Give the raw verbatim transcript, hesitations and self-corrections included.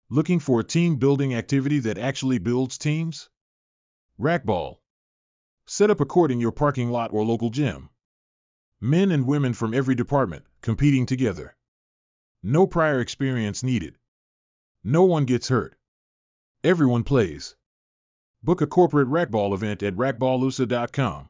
Looking for a team building activity that actually builds teams? Racquetball. Set up a court in your parking lot or local gym. Men and women from every department, competing together. No prior experience needed. No one gets hurt. Everyone plays. Book a corporate racquetball event at racquetballusa dot com.